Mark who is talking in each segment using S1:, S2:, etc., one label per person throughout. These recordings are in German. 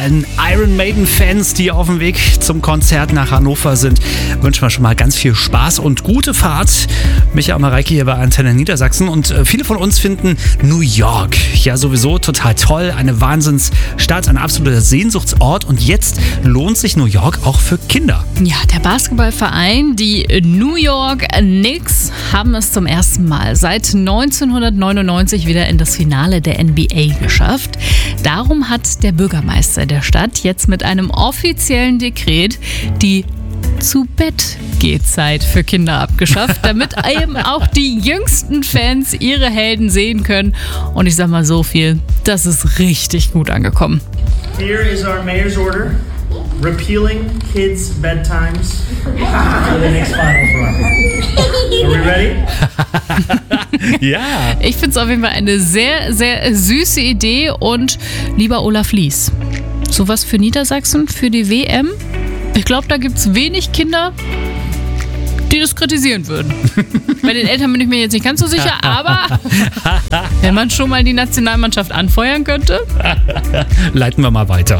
S1: allen Iron Maiden-Fans, die auf dem Weg zum Konzert nach Hannover sind, wünschen wir schon mal ganz viel Spaß und gute Fahrt. Micha und Mareike hier bei Antenne Niedersachsen. Und viele von uns finden New York ja sowieso total toll. Eine Wahnsinnsstadt, ein absoluter Sehnsuchtsort. Und jetzt lohnt sich New York auch für Kinder.
S2: Ja, der Basketballverein, die New York Knicks, haben es zum ersten Mal seit 1999 wieder in das Finale der NBA geschafft. Darum hat der Bürgermeister der Stadt jetzt mit einem offiziellen Dekret die Zu-Bett-Gehzeit für Kinder abgeschafft, damit eben auch die jüngsten Fans ihre Helden sehen können. Und ich sag mal so viel, das ist richtig gut angekommen.
S3: Here is our mayor's order. Repealing kids' bedtimes for the next Final Four. Are we ready?
S1: Ja.
S2: Ich finde es auf jeden Fall eine sehr, sehr süße Idee. Und lieber Olaf Lies, sowas für Niedersachsen, für die WM? Ich glaube, da gibt es wenig Kinder, die das kritisieren würden. Bei den Eltern bin ich mir jetzt nicht ganz so sicher, aber wenn man schon mal die Nationalmannschaft anfeuern könnte.
S1: Leiten wir mal weiter.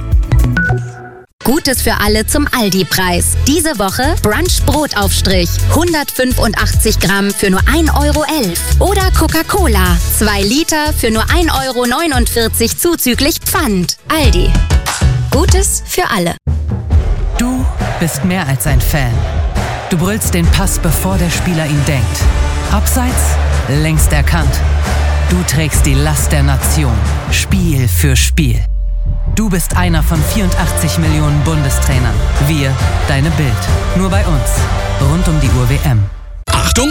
S4: Gutes für alle zum Aldi-Preis. Diese Woche Brunch-Brotaufstrich. 185 Gramm für nur 1,11 € Oder Coca-Cola. 2 Liter für nur 1,49 € zuzüglich Pfand. Aldi. Gutes für alle.
S5: Du bist mehr als ein Fan. Du brüllst den Pass, bevor der Spieler ihn denkt. Abseits, längst erkannt. Du trägst die Last der Nation. Spiel für Spiel. Du bist einer von 84 Millionen Bundestrainern. Wir, deine Bild. Nur bei uns. Rund um die Uhr WM.
S6: Achtung,